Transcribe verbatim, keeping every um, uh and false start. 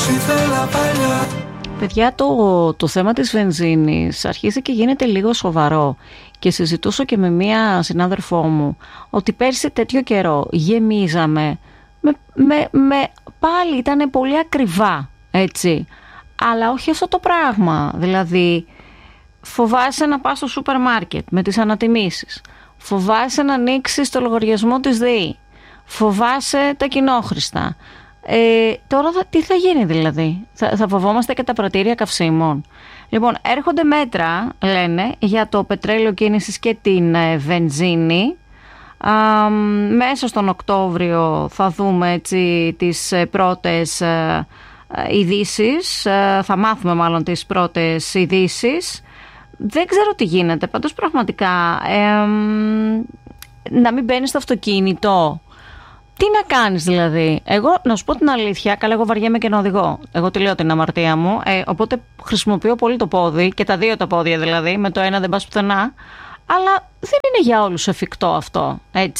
Παιδιά, το, το θέμα της βενζίνης αρχίζει και γίνεται λίγο σοβαρό και συζητούσα και με μία συνάδελφό μου ότι πέρσι τέτοιο καιρό γεμίζαμε με, με, με, πάλι ήταν πολύ ακριβά, έτσι, αλλά όχι αυτό το πράγμα, δηλαδή φοβάσαι να πας στο σούπερ μάρκετ με τις ανατιμήσεις, φοβάσαι να ανοίξεις το λογαριασμό της ΔΕΗ, φοβάσαι τα κοινόχρηστα. Ε, τώρα θα, τι θα γίνει δηλαδή, θα, θα φοβόμαστε και τα πρατήρια καυσίμων. Λοιπόν, έρχονται μέτρα, λένε, για το πετρέλαιο κίνησης και την ε, βενζίνη. Α, μέσα στον Οκτώβριο θα δούμε έτσι τις ε, πρώτες ε, ε, ειδήσεις, ε, θα μάθουμε μάλλον τις πρώτες ειδήσεις. Δεν ξέρω τι γίνεται, πάντως πραγματικά ε, να μην μπαίνεις στο αυτοκίνητο. Τι να κάνεις δηλαδή? Εγώ να σου πω την αλήθεια, καλά εγώ βαριέμαι και να οδηγώ. Εγώ τη λέω την αμαρτία μου, ε, οπότε χρησιμοποιώ πολύ το πόδι και τα δύο τα πόδια δηλαδή, με το ένα δεν πας πουθενά. Αλλά δεν είναι για όλους εφικτό αυτό, έτσι.